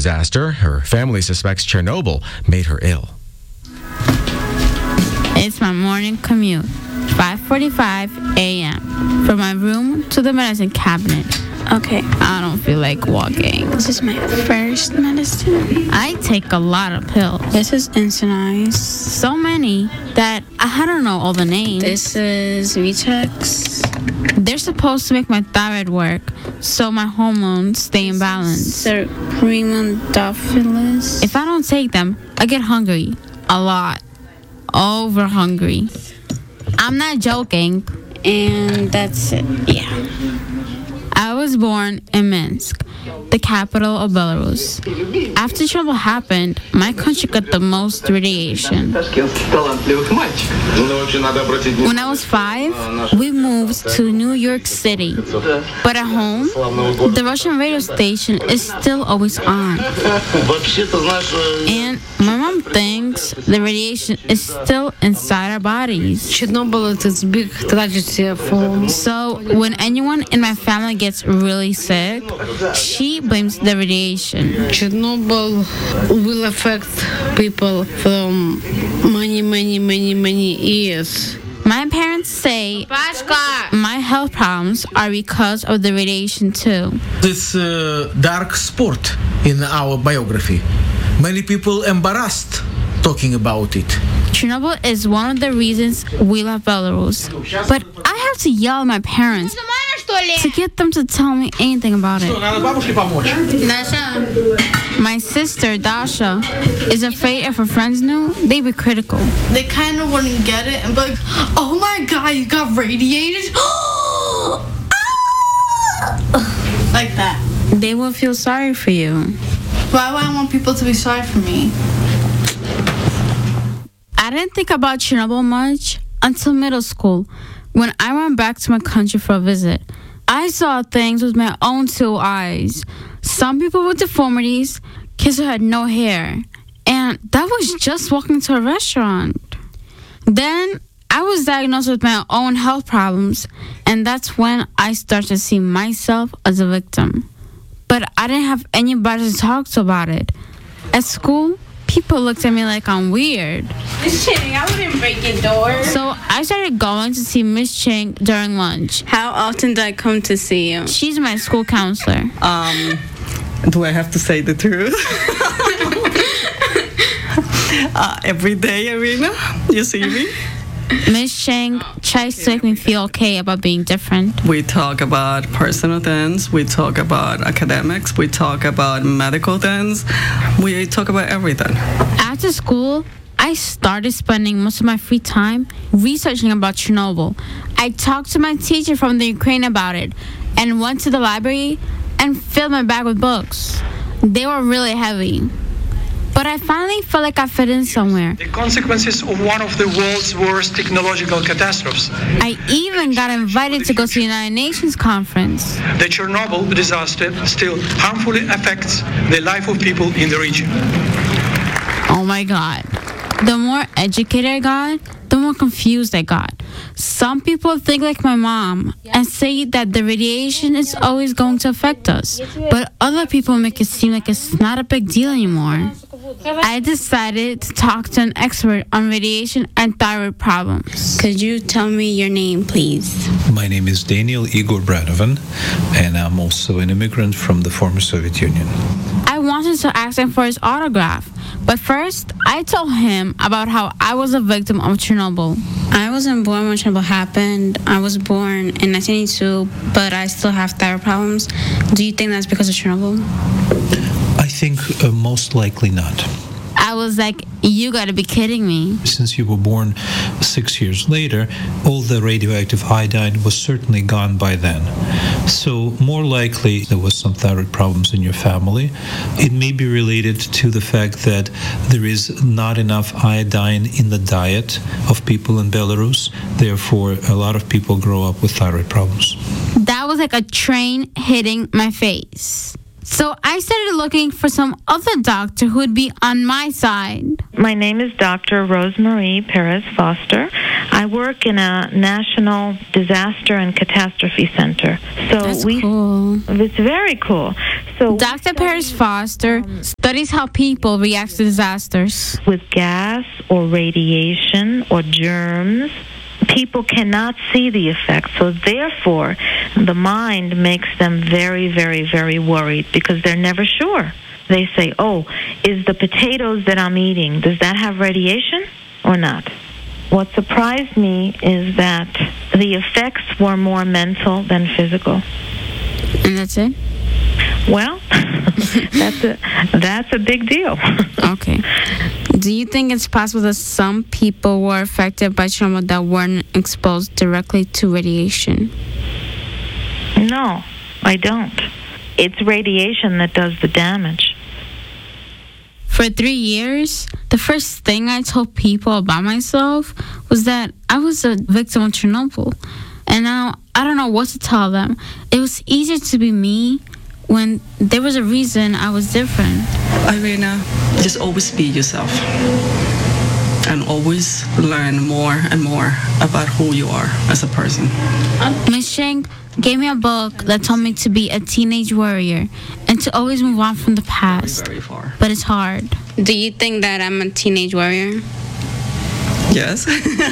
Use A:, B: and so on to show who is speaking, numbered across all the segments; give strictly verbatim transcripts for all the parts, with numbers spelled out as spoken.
A: disaster. Her family suspects Chernobyl made her ill.
B: It's my morning commute, five forty-five a.m. from my room to the medicine cabinet.
C: Okay.
B: I don't feel like walking.
C: This is my first medicine.
B: I take a lot of pills.
C: This is Insanize.
B: So many that I don't know all the names.
C: This is Vitex.
B: They're supposed to make my thyroid work so my hormones stay in balance.
C: Supremadophyllus.
B: If I don't take them, I get hungry. A lot. Over hungry. I'm not joking.
C: And that's it. Yeah.
B: I was born in Minsk, the capital of Belarus. After Chernobyl happened, my country got the most radiation. When I was five, we moved to New York City. But at home, the Russian radio station is still always on. And my mom thinks the radiation is still inside our bodies.
D: Chernobyl is a big tragedy for...
B: So when anyone in my family gets really sick, she blames the radiation.
D: Chernobyl will affect people from many, many, many, many years.
B: My parents say my health problems are because of the radiation too.
E: This uh, dark spot in our biography. Many people embarrassed talking about it.
B: Chernobyl is one of the reasons we love Belarus. But I have to yell at my parents to get them to tell me anything about it. My sister, Dasha, is afraid if her friends knew, they'd be critical.
F: They kind of wouldn't get it and be like, oh my god, you got radiated? Like that.
B: They will feel sorry for you.
F: Why would I want people to be sorry for me?
B: I didn't think about Chernobyl much until middle school, when I went back to my country for a visit. I saw things with my own two eyes. Some people with deformities, kids who had no hair. And that was just walking to a restaurant. Then I was diagnosed with my own health problems, and that's when I started to see myself as a victim. But I didn't have anybody to talk to about it. At school, people looked at me like I'm weird.
C: Miss Chang, I wouldn't break your door.
B: So I started going to see Miss Chang during lunch.
C: How often do I come to see you?
B: She's my school counselor.
G: Um, do I have to say the truth? uh, every day, Irina, you see me?
B: Miss Chang tries to make me feel okay about being different.
G: We talk about personal things, we talk about academics, we talk about medical things, we talk about everything.
B: After school, I started spending most of my free time researching about Chernobyl. I talked to my teacher from the Ukraine about it and went to the library and filled my bag with books. They were really heavy. But I finally felt like I fit in somewhere.
H: The consequences of one of the world's worst technological catastrophes.
B: I even got invited to go to the United Nations conference.
H: The Chernobyl disaster still harmfully affects the life of people in the region.
B: Oh my God. The more educated I got, the more confused I got. Some people think like my mom and say that the radiation is always going to affect us. But other people make it seem like it's not a big deal anymore. I decided to talk to an expert on radiation and thyroid problems.
C: Could you tell me your name, please?
I: My name is Daniel Igor Branovan, and I'm also an immigrant from the former Soviet Union.
B: I wanted to ask him for his autograph, but first, I told him about how I was a victim of Chernobyl.
C: I wasn't born when Chernobyl happened. I was born in nineteen eighty-two, but I still have thyroid problems. Do you think that's because of Chernobyl?
I: I think uh, most likely not.
B: I was like, you gotta be kidding me.
I: Since you were born six years later, all the radioactive iodine was certainly gone by then. So more likely there was some thyroid problems in your family. It may be related to the fact that there is not enough iodine in the diet of people in Belarus. Therefore, a lot of people grow up with thyroid problems.
B: That was like a train hitting my face. So I started looking for some other doctor who would be on my side.
J: My name is Doctor Rosemarie Perez Foster. I work in a national disaster and catastrophe center. So
B: That's
J: we,
B: cool.
J: It's very cool. So
B: Doctor Perez Foster studies how people react to disasters.
J: With gas or radiation or germs, people cannot see the effects. So therefore, the mind makes them very, very, very worried because they're never sure. They say, oh, is the potatoes that I'm eating, does that have radiation or not? What surprised me is that the effects were more mental than physical.
B: And that's it?
J: Well, that's a that's a big deal.
B: Okay. Do you think it's possible that some people were affected by Chernobyl that weren't exposed directly to radiation?
J: No, I don't. It's radiation that does the damage.
B: For three years, the first thing I told people about myself was that I was a victim of Chernobyl. And now I don't know what to tell them. It was easier to be me when there was a reason I was different.
G: Irina, just always be yourself and always learn more and more about who you are as a person.
B: Miss Sheng gave me a book that told me to be a teenage warrior and to always move on from the past.
G: Very far.
B: But it's hard.
C: Do you think that I'm a teenage warrior?
G: Yes.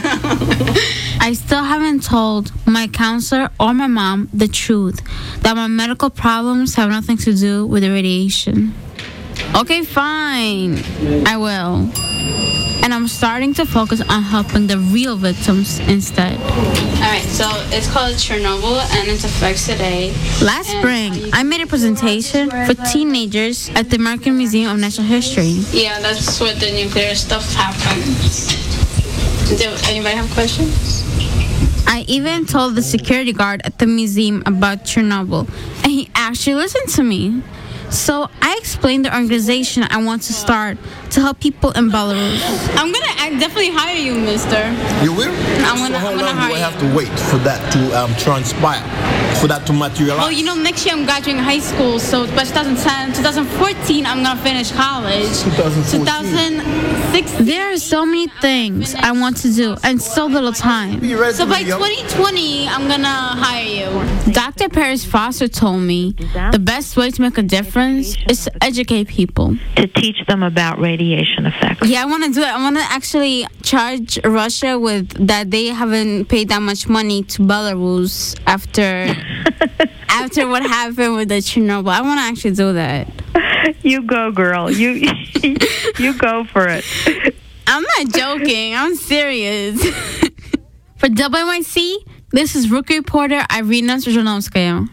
B: I still haven't told my counselor or my mom the truth, that my medical problems have nothing to do with the radiation. Okay, fine. I will. And I'm starting to focus on helping the real victims instead.
C: Alright, so it's called Chernobyl and its effects today.
B: Last spring, I made a presentation for teenagers at the American Museum of Natural History.
C: Yeah, that's where the nuclear stuff happens. Do anybody have questions?
B: I even told the security guard at the museum about Chernobyl, and he actually listened to me. So I explained the organization I want to start to help people in Belarus.
C: I'm gonna I definitely hire you, mister.
K: You will?
C: I'm gonna,
K: so how
C: I'm gonna
K: long
C: hire
K: do I have
C: you.
K: to wait for that to um, transpire, for that to materialize?
B: Well, you know, next year I'm graduating high school, so by twenty ten, twenty fourteen, I'm gonna finish college.
K: twenty fourteen.
B: There are so many things I want to do and so little time.
C: So by twenty twenty, I'm gonna hire you.
B: Doctor Perez Foster told me the best way to make a difference is to educate people.
J: To teach them about radiation effects.
B: Yeah, I want to do it. I want to actually charge Russia with that they haven't paid that much money to Belarus after after what happened with the Chernobyl. I want to actually do that.
J: You go, girl. You you go for it.
B: I'm not joking. I'm serious. For W Y C, this is Rookie Reporter Irina Zhizhanovskaya.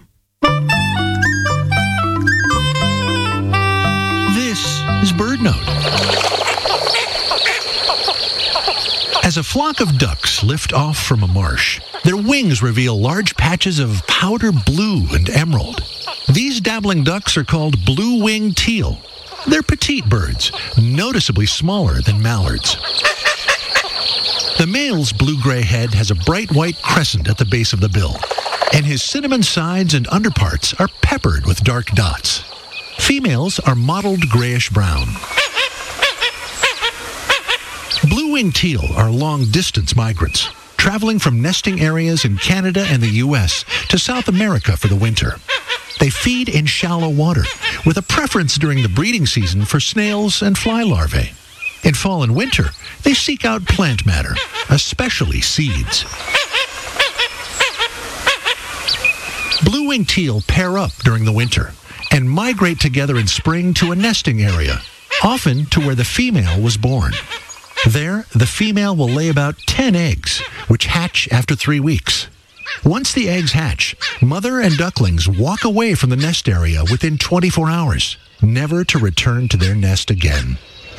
L: This is Bird Note. As a flock of ducks lift off from a marsh, their wings reveal large patches of powder blue and emerald. These dabbling ducks are called blue-winged teal. They're petite birds, noticeably smaller than mallards. The male's blue-gray head has a bright white crescent at the base of the bill, and his cinnamon sides and underparts are peppered with dark dots. Females are mottled grayish-brown. Blue-winged teal are long-distance migrants, traveling from nesting areas in Canada and the U S to South America for the winter. They feed in shallow water, with a preference during the breeding season for snails and fly larvae. In fall and winter, they seek out plant matter, especially seeds. Blue-winged teal pair up during the winter and migrate together in spring to a nesting area, often to where the female was born. There, the female will lay about ten eggs, which hatch after three weeks. Once the eggs hatch, mother and ducklings walk away from the nest area within twenty-four hours, never to return to their nest again.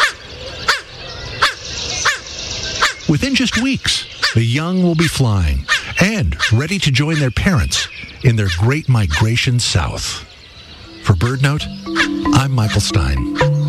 L: Within just weeks, the young will be flying and ready to join their parents in their great migration south. For BirdNote, I'm Michael Stein.